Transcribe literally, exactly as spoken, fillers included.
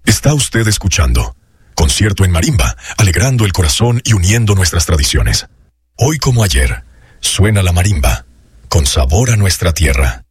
Está usted escuchando Concierto en Marimba, alegrando el corazón y uniendo nuestras tradiciones. Hoy como ayer, suena la marimba, con sabor a nuestra tierra.